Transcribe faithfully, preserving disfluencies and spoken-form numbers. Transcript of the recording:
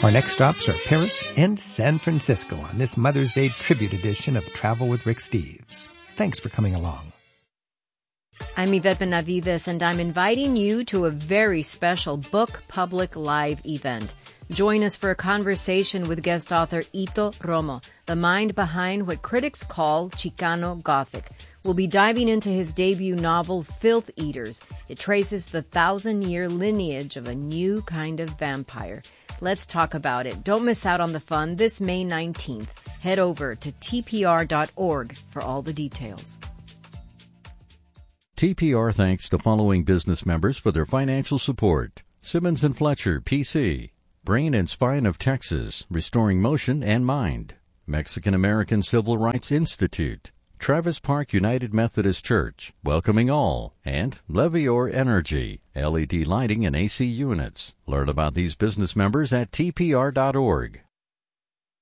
Our next stops are Paris and San Francisco on this Mother's Day tribute edition of Travel with Rick Steves. Thanks for coming along. I'm Yvette Benavides, and I'm inviting you to a very special Book Public Live event. Join us for a conversation with guest author Ito Romo, the mind behind what critics call Chicano Gothic. We'll be diving into his debut novel, Filth Eaters. It traces the thousand-year lineage of a new kind of vampire. Let's talk about it. Don't miss out on the fun this May nineteenth. Head over to T P R dot org for all the details. T P R thanks the following business members for their financial support: Simmons and Fletcher, P C; Brain and Spine of Texas, restoring motion and mind; Mexican American Civil Rights Institute; Travis Park United Methodist Church, welcoming all; and Levior Energy, L E D lighting and A C units. Learn about these business members at T P R dot org.